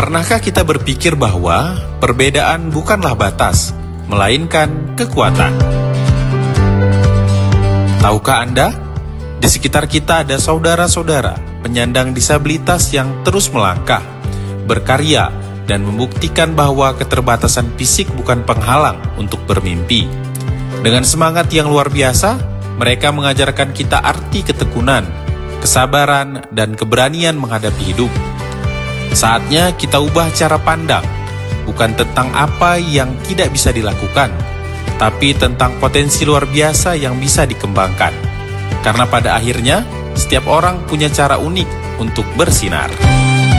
Pernahkah kita berpikir bahwa perbedaan bukanlah batas, melainkan kekuatan? Tahukah Anda, di sekitar kita ada saudara-saudara penyandang disabilitas yang terus melangkah, berkarya, dan membuktikan bahwa keterbatasan fisik bukan penghalang untuk bermimpi. Dengan semangat yang luar biasa, mereka mengajarkan kita arti ketekunan, kesabaran, dan keberanian menghadapi hidup. Saatnya kita ubah cara pandang, bukan tentang apa yang tidak bisa dilakukan, tapi tentang potensi luar biasa yang bisa dikembangkan. Karena pada akhirnya, setiap orang punya cara unik untuk bersinar.